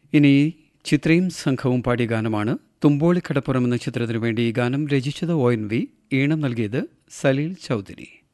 ഇനി ചിത്രയും സംഘവും പാടിയ ഗാനമാണ്. തുമ്പോളിക്കടപ്പുറം എന്ന ചിത്രത്തിനു വേണ്ടി ഈ ഗാനം രചിച്ചത് ONV, ഈണം നൽകിയത് സലീൽ ചൗധരി.